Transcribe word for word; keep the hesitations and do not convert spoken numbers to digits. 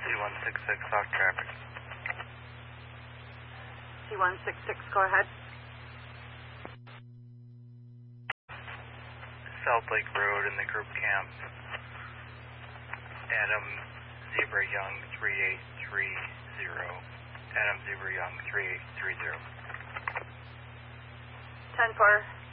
C one six six, off traffic. C one six six, go ahead. South Lake Road in the group camp. Adam Zebra Young three eight three zero. Adam Zebra Young three eight three zero. ten four.